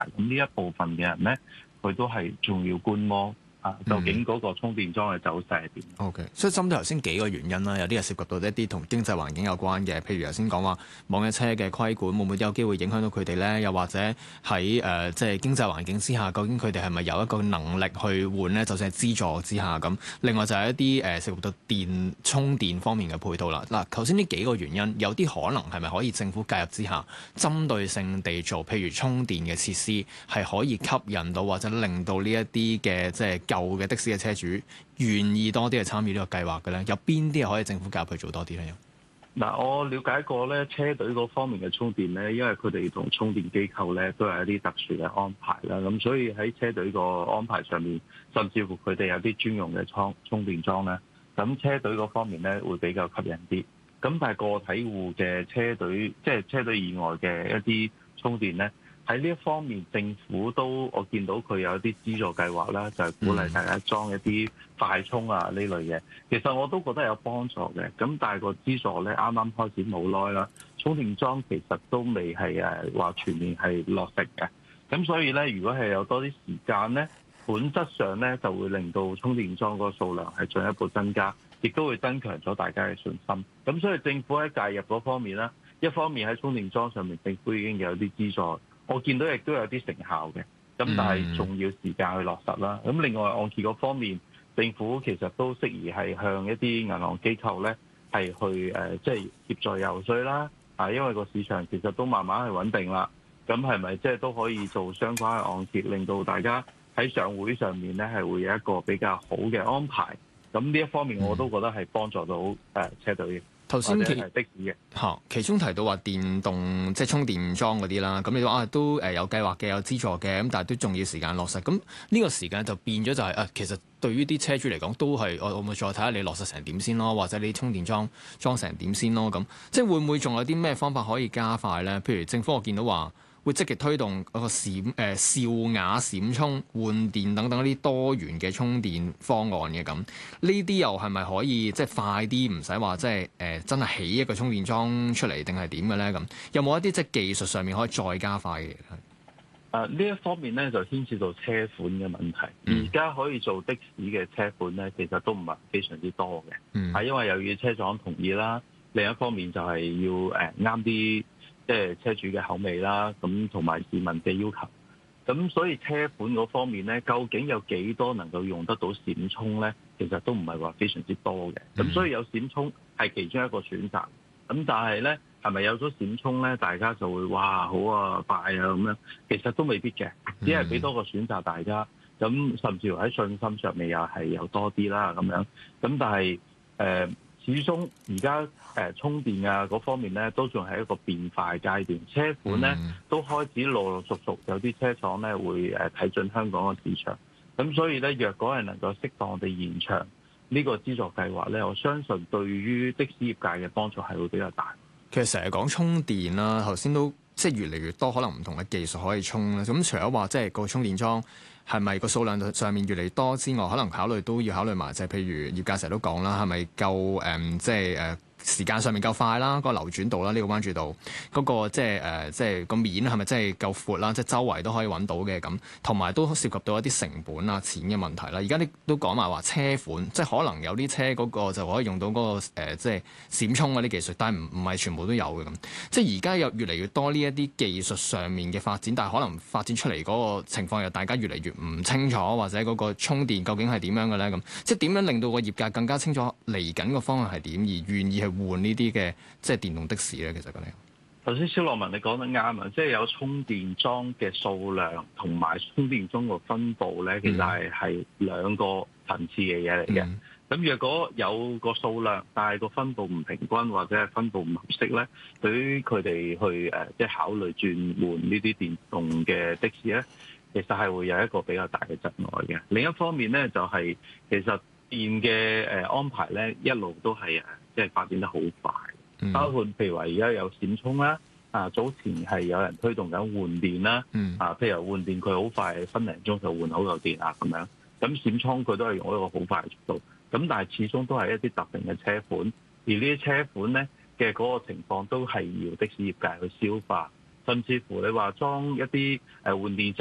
咁呢一部分嘅人咧，佢都係仲要觀摩究竟嗰個充電樁嘅走勢係點 ？OK， 所以針對頭先幾個原因啦，有啲係涉及到一啲同經濟環境有關嘅，譬如頭先講話網約車嘅規管會唔會都有機會影響到佢哋咧？又或者喺即係經濟環境之下，究竟佢哋係咪有一個能力去換咧？就算係資助之下咁。另外就係一啲涉及到充電方面嘅配套啦。嗱，頭先呢幾個原因，有啲可能係咪可以政府介入之下，針對性地做，譬如充電嘅設施，係可以吸引到或者令到呢一啲嘅即係舊嘅的士嘅車主願意多啲去參與呢個計劃嘅咧？有邊啲係可以政府介入去做多啲咧？ 嗱，我了解過咧，車隊嗰方面嘅充電咧，因為佢哋同充電機構咧都係一啲特殊嘅安排啦，咁所以喺車隊個安排上面，甚至乎佢哋有啲專用嘅充電樁咧，咁車隊嗰方面咧會比較吸引啲。咁但係個體戶嘅車隊，即係車隊以外嘅一啲充電咧，喺呢一方面政府都我見到佢有一啲資助計劃啦，就係鼓勵大家裝一啲快充呢類嘢。其實我都覺得有幫助嘅。咁但係個資助咧啱啱開始冇耐啦，充電樁其實都未係話全面係落實嘅。咁所以咧，如果係有多啲時間咧，本質上咧就會令到充電樁個數量係進一步增加，亦都會增強咗大家嘅信心。咁所以政府喺介入嗰方面咧，一方面喺充電樁上面，政府已經有啲資助。我見到亦都有啲成效嘅，咁但係仲要時間去落實啦。咁另外按揭嗰方面，政府其實都適宜係向一啲銀行機構咧係去即係協助游說啦。因為個市場其實都慢慢係穩定啦。咁係咪即係都可以做相關嘅按揭，令到大家喺上會上面咧係會有一個比較好嘅安排？咁呢一方面我都覺得係幫助到車隊嘅。 頭先係的士嘅其中提到話電動即係充電樁嗰啲啦，咁你話都有計劃嘅，有資助嘅，咁但係都仲要時間落實。咁呢個時間就變咗就係其實對於啲車主嚟講都係我咪再睇下你落實成點先咯，或者你充電樁裝成點先咯。咁即係會唔會仲有啲咩方法可以加快咧？譬如政府我見到話會積極推動嗰個兆雅閃充換電等等一啲多元嘅充電方案嘅。咁呢啲又係咪可以即係快啲，唔使話即係真係起一個充電樁出嚟定係點嘅咧？咁有冇一啲即係技術上面可以再加快嘅？ 呢一方面咧就牽涉到車款嘅問題。而家可以做的士嘅車款咧，其實都唔係非常之多嘅。因為又要車廠同意啦，另一方面就係要啱啲即係車主嘅口味啦，咁同埋市民嘅要求。咁所以車款嗰方面咧，究竟有幾多能夠用得到閃充咧？其實都唔係話非常之多嘅。咁所以有閃充係其中一個選擇。咁但係咧，係咪有咗閃充咧，大家就會哇好啊快啊咁樣？其實都未必嘅，只係俾多個選擇大家。咁甚至乎喺信心上面又係有多啲啦咁樣。咁但係始終而家充電嗰方面咧，都仲係一個變化階段。車款咧都開始陸陸續續有啲車廠咧會睇準香港嘅市場。咁所以咧，若果係能夠適當地延長呢個資助計劃咧，我相信對於的士業界嘅幫助係會比較大。 其實成日講充電啦，頭先都即係越嚟越多可能唔同嘅技術可以充啦。咁除咗話即係個充電樁係咪個數量上面越嚟越多之外，可能都要考慮埋，即係譬如業界成日都講啦，係咪夠即係時間上面夠快啦，個流轉度啦，呢個彎轉度嗰個即係個面係咪真係夠闊啦？即係周圍都可以揾到嘅咁，同埋都涉及到一啲成本啊、錢嘅問題啦。而家都講埋話車款，即係可能有啲車嗰個就可以用到嗰個即係閃充嗰啲技術，但係唔係全部都有嘅咁。即係而家有越嚟越多呢一啲技術上面嘅發展，但係可能發展出嚟嗰個情況又大家越嚟越唔清楚，或者嗰個充電究竟係點樣嘅咧咁。即係點樣令到個業界更加清楚嚟緊個方向係點，而願意去換呢啲嘅即係電動的士咧？其實咁樣， 頭先蕭樂文你講得啱啊，即係有充電樁嘅數量同埋充電樁個分佈咧，其實係兩個層次嘅嘢嚟嘅。咁若果有個數量，但係個分佈唔平均或者係分佈唔合適咧，對於佢哋去即係考慮轉換呢啲電動嘅的士咧，其實係會有一個比較大嘅窒礙嘅。另一方面咧，就係其實電嘅安排咧，一路都係即係發展得好快，包括譬如話而家有閃充啦，早前係有人推動緊換電啦，譬如換電佢好快分零鐘就換好嚿電咁樣，咁閃充佢都係用一個好快嘅速度，咁但係始終都係一啲特定嘅車款，而呢啲車款咧嘅嗰個情況都係要的士業界去消化， 甚至乎你話裝一啲換電站。